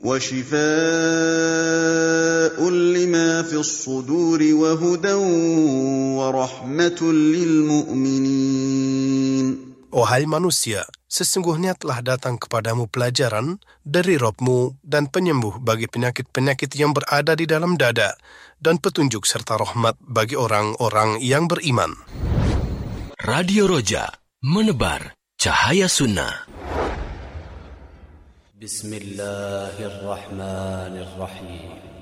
وشفاء لما في الصدور وهدى ورحمة للمؤمنين. Wahai manusia, sesungguhnya telah datang kepadamu pelajaran dari Rabb-Mu dan penyembuh bagi penyakit-penyakit yang berada di dalam dada dan petunjuk serta rahmat bagi orang-orang yang beriman. Radio Roja, menebar cahaya sunnah. Bismillahirrahmanirrahim.